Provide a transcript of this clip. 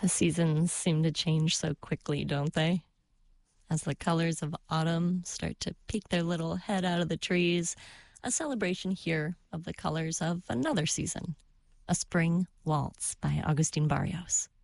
The seasons seem to change so quickly, don't they? As the colors of autumn start to peek their little head out of the trees, a celebration here of the colors of another season, a spring waltz by Agustin Barrios.